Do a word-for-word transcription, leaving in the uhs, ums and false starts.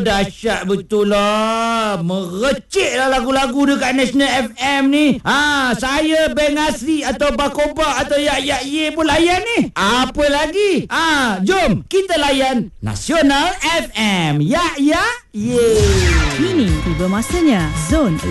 dahsyat betul lah. Merecik lah lagu-lagu dekat National F M ni. Ha, saya Beng Asri atau Bakoba atau Yak Yak Ye pun layan ni. Apa lagi? Ha, jom kita layan Nasional F M. Yak Yak Ye. Kini tiba masanya Zone